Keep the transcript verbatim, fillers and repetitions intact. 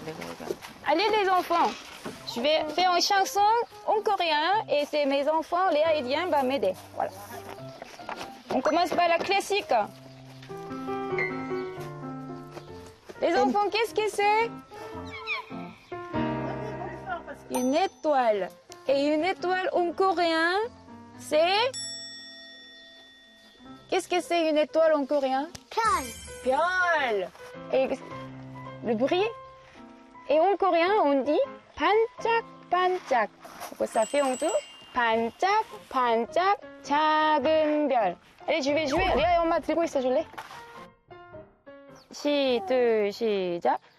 Allez les enfants, je vais faire une chanson en coréen et c'est mes enfants, Léa et Diane, vont m'aider. Voilà. On commence par la classique. Les enfants, qu'est-ce que c'est? Une étoile. Et une étoile en coréen, c'est... Qu'est-ce que c'est une étoile en coréen? 별. 별. Et le bruit? Et en coréen, on dit 반짝, 반짝. Donc ça fait en tout 반짝, 반짝, 작은 별. Allez, je vais jouer. Léa et Omma 들고 있어 줄래? 시, 둘, 시작.